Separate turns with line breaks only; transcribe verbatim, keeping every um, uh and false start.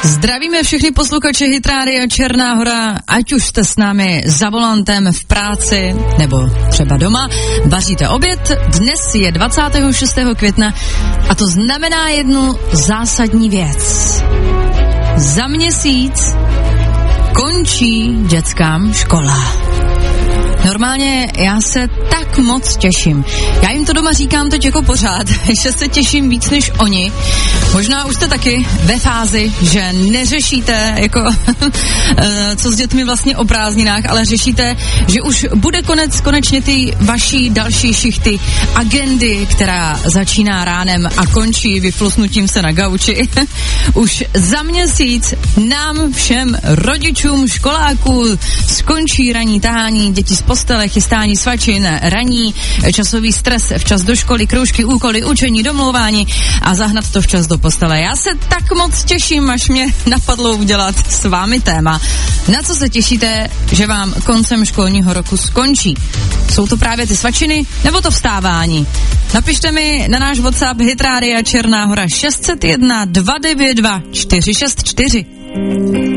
Zdravíme všechny posluchače Hit Rádia Černá Hora, ať už jste s námi za volantem v práci nebo třeba doma, vaříte oběd. Dnes je dvacátého šestého května a to znamená jednu zásadní věc. Za měsíc končí dětskám škola. Normálně já se tak moc těším. Já jim to doma říkám teď jako pořád, že se těším víc než oni. Možná už jste taky ve fázi, že neřešíte jako co s dětmi vlastně o prázdninách, ale řešíte, že už bude konec konečně ty vaší další šichty, agendy, která začíná ránem a končí vyflusnutím se na gauči. Už za měsíc nám všem rodičům školáků skončí ranní tahání, děti z postele, chystání svačin, raní, časový stres, včas do školy, kroužky, úkoly, učení, domlouvání a zahnat to včas do postele. Já se tak moc těším, až mě napadlo udělat s vámi téma. Na co se těšíte, že vám koncem školního roku skončí? Jsou to právě ty svačiny nebo to vstávání? Napište mi na náš WhatsApp Hit Rádia Černá Hora šest set jedna dva devět dva čtyři šest čtyři.